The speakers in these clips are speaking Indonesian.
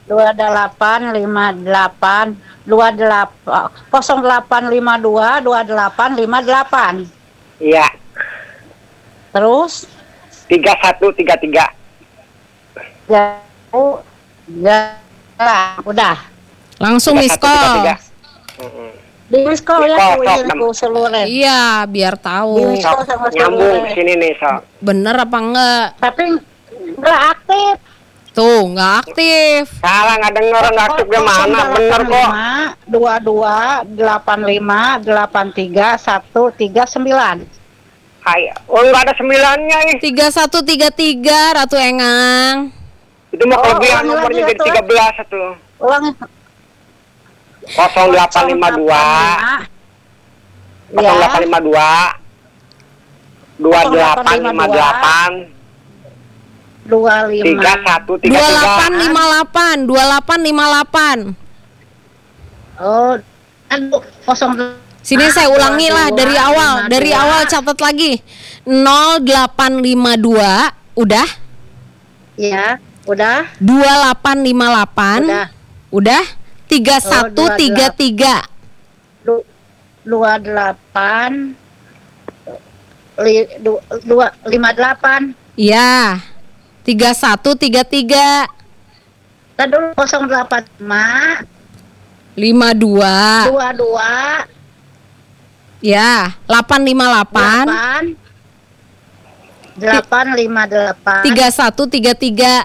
0852 28. Iya. Terus 3133. ya, udah. Langsung miss call. Di miss call ya ku seluruh. Iya, biar tahu. Di miss call sama Nyambung ke sini nih, Sok. Bener apa enggak? Tapi nggak aktif. Tuh, nggak aktif. Salah, nggak denger, nggak aktif gimana? Bener kok. 22 85 23 139. Hai, oh nggak ada 9-nya nih. 3133 Ratu Engang. Itu mah kelebihan nomornya jadi 13 tuh. Ulang 0852 0852 2858 2858 2858. Oh, aduh, 0. Sini saya ulangi lah dari awal. Dari awal catat lagi. 0852 udah? Ya, udah. 2858 udah. 3133 28 58. Iya. 3133. Tadi dulu 085 52 22 ya 858 858 3133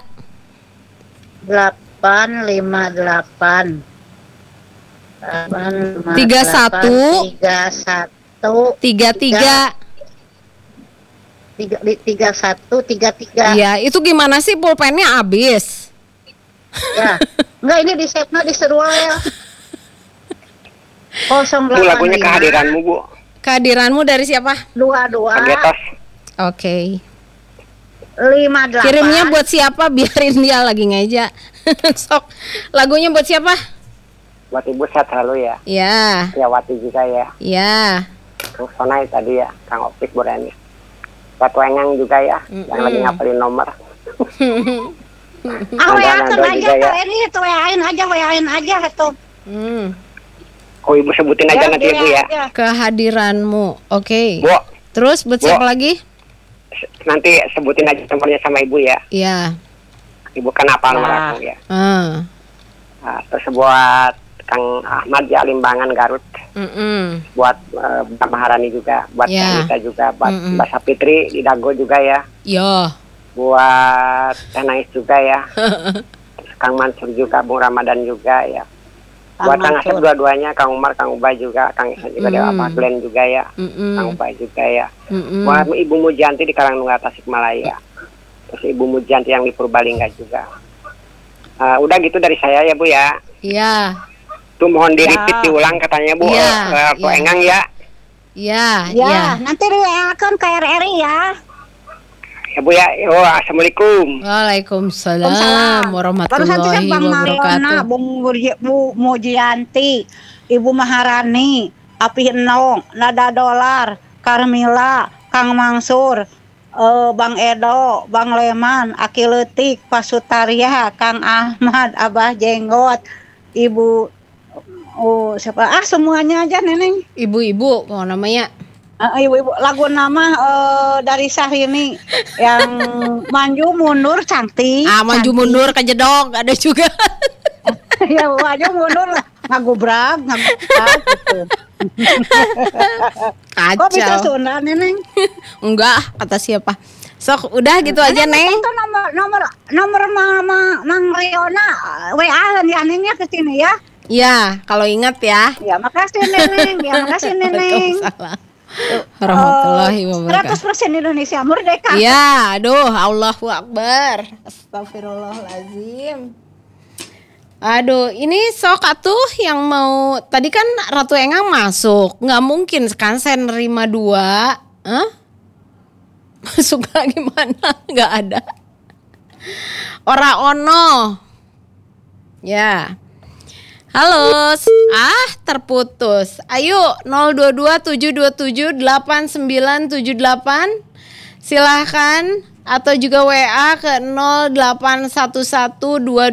858 31 33 3133. Iya, itu gimana sih pulpennya habis? Ya. Enggak, ini di save-nya diseru ya. 085 lagunya kehadiranmu, Bu. Kehadiranmu dari siapa? 22 Oke. 58. Kirimnya buat siapa? Biarin dia lagi ngeja. Sok. Lagunya buat siapa? Buat Ibu sehat selalu ya. Ya. Ya Wati juga ya. Ya. Kang Sonai tadi ya, Kang Opik Borani. Ratu Engang juga ya, yang lagi ngapalin nomor. WA-kan aja tuh, ini tuh WA-in aja tuh. Oh, Ibu sebutin aja nanti Ibu ya. Kehadiranmu. Oke. Bu. Terus buat siapa lagi? Nanti sebutin aja nomornya sama Ibu ya. Iya. Ibu kan apa nomor aku ya. Nah, terus buat Kang Ahmad ya Limbangan Garut. Buat Mbak Maharani juga, buat Anita juga, buat Mbak Sapitri di Dago juga ya. Yo. Buat Tenais juga ya. Terus Kang Mansur juga, Bung Ramadan juga ya. Buat Kang Asep dua-duanya, Kang Umar, Kang Ubay juga, Kang Isan juga, Dewa Glenn juga ya. Kang Ubay juga ya. Buat Ibu Mujanti di Karangnunggal Tasikmalaya. Terus Ibu Mujanti yang di Purbalingga juga. Udah gitu dari saya ya Bu ya. Iya. Tuh mohon di-repeat diulang katanya Bu. Ratu Engang ya. Iya. Nanti akan ke RRI ya. Ya Bu ya. Assalamualaikum. Waalaikumsalam warahmatullahi wabarakatuh. Bu Mujianti, Ibu Maharani, Api Enong, Nada Dolar, Karmila, Kang Mansur, Bang Edo, Bang Leman, Aki Letik, Pak Sutaria, Kang Ahmad, Abah Jenggot, Ibu siapa? Semuanya aja Neneng. Ibu-ibu mau namanya? Ibu-ibu lagu nama dari Syahrini yang maju mundur cantik. Maju mundur kejedok ada juga. Ya maju mundur lah ngagubrak gitu. Kacau. Kok bisa Sunda Neneng? Enggak, kata siapa? Sok udah gitu aja Neng. Itu nomor Mama Mang Riona WA ya Nenengnya ke sini ya. Ya, kalau ingat ya. Ya, makasih Neneng. Waalaikumsalam warahmatullahi wabarakatuh. 100% Indonesia merdeka. Ya, aduh, Allahu Akbar. Astagfirullahaladzim. Aduh, ini sok atuh yang mau tadi kan Ratu Engang masuk, nggak mungkin kan saya nerima 2. Masuk lagi mana? Nggak ada. Ora ono. Ya. Halo, terputus. Ayo 022-727-8978. Silahkan atau juga WA ke 081122